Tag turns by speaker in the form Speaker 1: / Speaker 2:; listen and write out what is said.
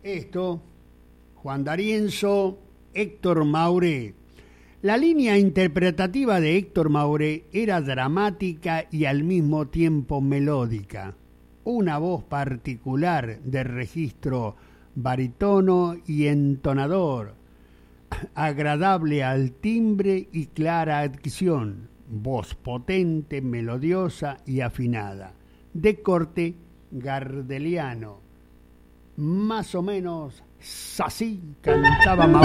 Speaker 1: Esto, Juan D'Arienzo, Héctor Mauré. La línea interpretativa de Héctor Mauré era dramática y al mismo tiempo melódica. Una voz particular de registro barítono y entonador, agradable al timbre y clara dicción, voz potente, melodiosa y afinada, de corte gardeliano. Más o menos así cantaba Mauré.